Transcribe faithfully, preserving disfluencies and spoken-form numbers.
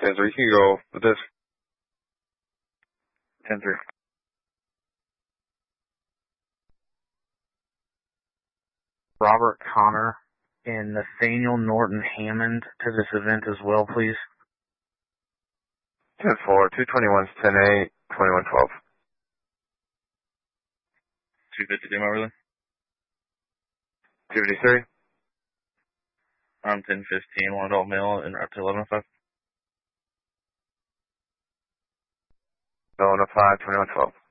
ten three, you can go with this. ten three. Robert Connor and Nathaniel Norton Hammond to this event as well, please. ten four, two twenty-one, ten eight, twenty-one twelve. two fifty demo really? two fifty-three. I'm ten fifteen, one adult male, and up to eleven oh five. eleven oh five, twenty-one twelve.